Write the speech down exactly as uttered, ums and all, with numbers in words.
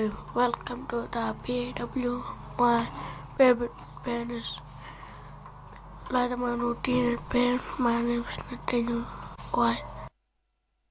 everybody, welcome to the P A W. My favorite band is Light My Routine band. My name is Nathaniel White.